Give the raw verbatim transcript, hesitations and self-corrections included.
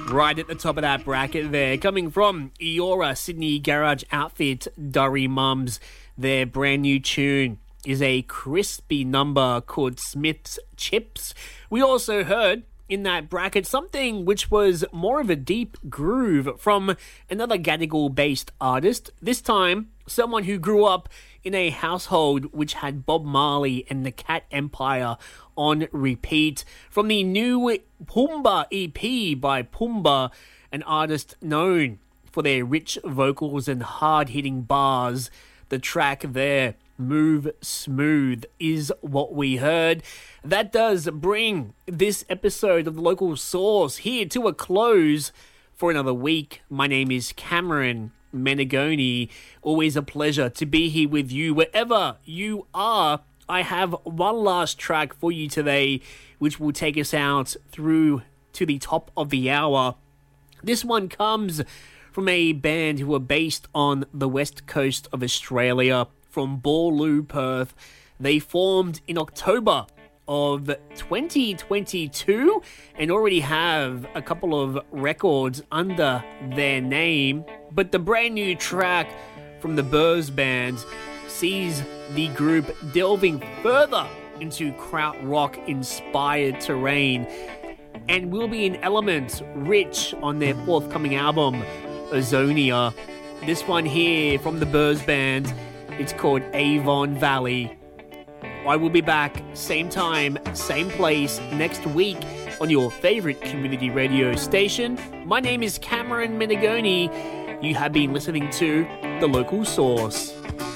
Right at the top of that bracket there, coming from Eora Sydney garage outfit, Durry Mums. Their brand new tune is a crispy number called Smith's Chips. We also heard in that bracket something which was more of a deep groove from another Gadigal-based artist. This time, someone who grew up in a household which had Bob Marley and the Cat Empire on repeat. From the new Pumbaa E P by Pumbaa, an artist known for their rich vocals and hard-hitting bars. The track there, Move Smooth, is what we heard. That does bring this episode of The Local Source here to a close for another week. My name is Cameron Menegoni. Always a pleasure to be here with you wherever you are. I have one last track for you today, which will take us out through to the top of the hour. This one comes from a band who are based on the west coast of Australia, from Boorloo, Perth. They formed in October of twenty twenty-two and already have a couple of records under their name. But the brand new track from the Burrs Band sees the group delving further into krautrock inspired terrain and will be an element rich on their forthcoming album, Ozonia. This one here from the Burrs Band, it's called Avon Valley. I will be back same time, same place next week on your favorite community radio station. My name is Cameron Menegoni. You have been listening to The Local Source.